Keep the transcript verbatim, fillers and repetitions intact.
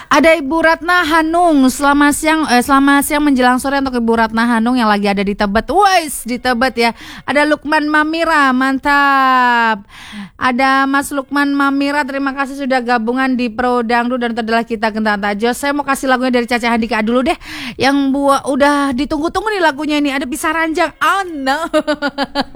Ada Ibu Ratna Hanung. Selamat siang, eh, selamat siang menjelang sore untuk Ibu Ratna Hanung yang lagi ada di Tebet. Wais, di Tebet ya. Ada Lukman Mamira, mantap. Ada Mas Lukman Mamira, terima kasih sudah gabungan di Pro Dangdut dan adalah kita Genta Tajos. Saya mau kasih lagunya dari Caca Handika dulu deh. Yang buat udah ditunggu-tunggu nih lagunya ini. Ada Bisa Ranjang. Oh no.